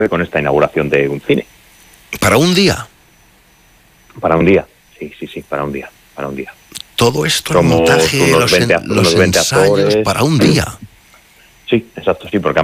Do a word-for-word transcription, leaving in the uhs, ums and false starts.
con esta inauguración de un cine. ¿Para un día? Para un día, sí, sí, sí, para un día, para un día. Todo esto, el Somos montaje, unos los, veinte, en, los unos veinte ensayos, actores. para un día. Sí, exacto, sí, porque